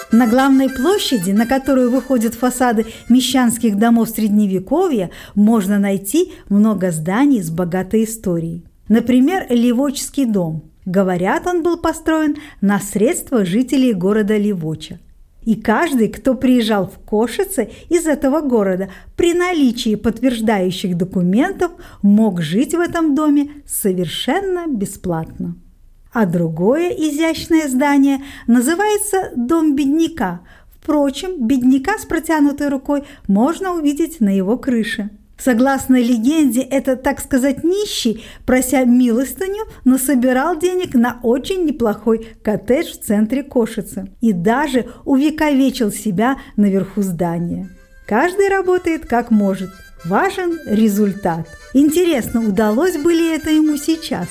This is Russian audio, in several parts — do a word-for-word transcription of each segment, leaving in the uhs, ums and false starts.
На главной площади, на которую выходят фасады мещанских домов Средневековья, можно найти много зданий с богатой историей. Например, Ливочский дом. Говорят, он был построен на средства жителей города Ливоча. И каждый, кто приезжал в Кошице из этого города, при наличии подтверждающих документов, мог жить в этом доме совершенно бесплатно. А другое изящное здание называется «Дом бедняка». Впрочем, бедняка с протянутой рукой можно увидеть на его крыше. Согласно легенде, это, так сказать, нищий, прося милостыню, насобирал денег на очень неплохой коттедж в центре Кошицы и даже увековечил себя наверху здания. Каждый работает как может. Важен результат. Интересно, удалось бы ли это ему сейчас?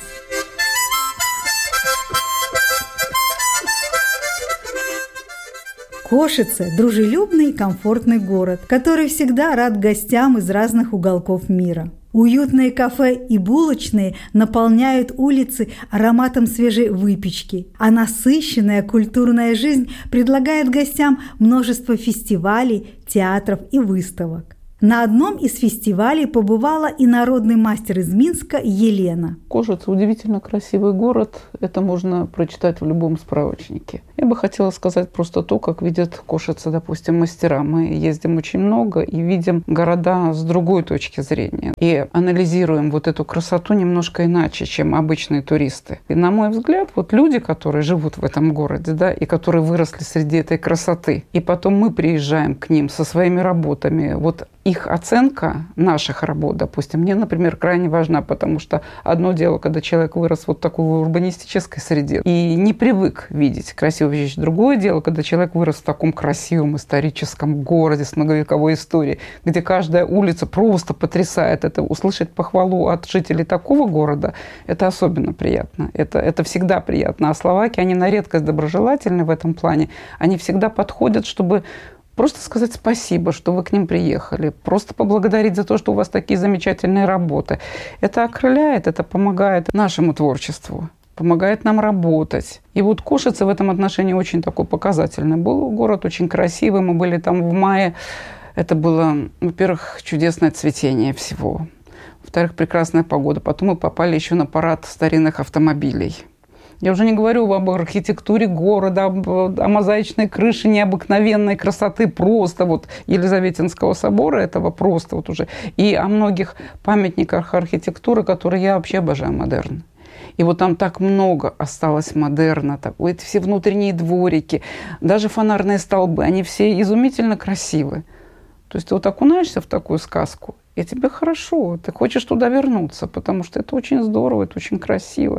Кошице – дружелюбный и комфортный город, который всегда рад гостям из разных уголков мира. Уютные кафе и булочные наполняют улицы ароматом свежей выпечки, а насыщенная культурная жизнь предлагает гостям множество фестивалей, театров и выставок. На одном из фестивалей побывала и народный мастер из Минска Елена. Кошице удивительно красивый город. Это можно прочитать в любом справочнике. Я бы хотела сказать просто то, как видят Кошице, допустим, мастера. Мы ездим очень много и видим города с другой точки зрения. И анализируем вот эту красоту немножко иначе, чем обычные туристы. И, на мой взгляд, вот люди, которые живут в этом городе, да, и которые выросли среди этой красоты, и потом мы приезжаем к ним со своими работами, вот их оценка наших работ, допустим, мне, например, крайне важна, потому что одно дело, когда человек вырос вот в такой урбанистической среде и не привык видеть красивую вещь. Другое дело, когда человек вырос в таком красивом историческом городе с многовековой историей, где каждая улица просто потрясает. Это услышать похвалу от жителей такого города, это особенно приятно. Это, это всегда приятно. А словаки, они на редкость доброжелательны в этом плане. Они всегда подходят, чтобы просто сказать спасибо, что вы к ним приехали. Просто поблагодарить за то, что у вас такие замечательные работы. Это окрыляет, это помогает нашему творчеству, помогает нам работать. И вот Кошице в этом отношении очень такой показательный был. Город очень красивый. Мы были там в мае. Это было, во-первых, чудесное цветение всего. Во-вторых, прекрасная погода. Потом мы попали еще на парад старинных автомобилей. Я уже не говорю об архитектуре города, о мозаичной крыше необыкновенной красоты просто вот Елизаветинского собора, этого просто вот уже, и о многих памятниках архитектуры, которые я вообще обожаю модерн. И вот там так много осталось модерна, так, эти все внутренние дворики, даже фонарные столбы, они все изумительно красивы. То есть ты вот окунаешься в такую сказку, и тебе хорошо, ты хочешь туда вернуться, потому что это очень здорово, это очень красиво.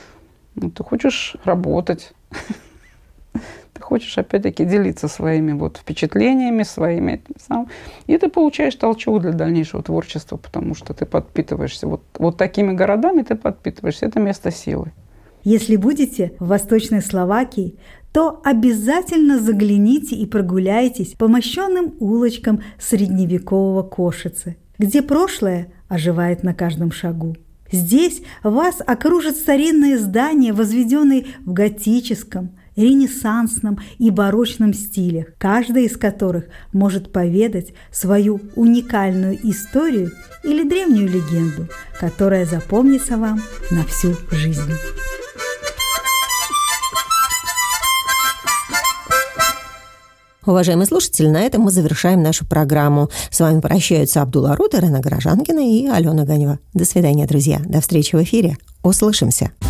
Ну, ты хочешь работать, ты хочешь, опять-таки, делиться своими вот впечатлениями, своими, и ты получаешь толчок для дальнейшего творчества, потому что ты подпитываешься. Вот, вот такими городами ты подпитываешься. Это место силы. Если будете в Восточной Словакии, то обязательно загляните и прогуляйтесь по мощенным улочкам средневекового Кошице, где прошлое оживает на каждом шагу. Здесь вас окружат старинные здания, возведенные в готическом, ренессансном и барочном стилях, каждая из которых может поведать свою уникальную историю или древнюю легенду, которая запомнится вам на всю жизнь. Уважаемые слушатели, на этом мы завершаем нашу программу. С вами прощаются Абдулла Рут, Ирена Горожанкина и Алена Ганева. До свидания, друзья. До встречи в эфире. Услышимся.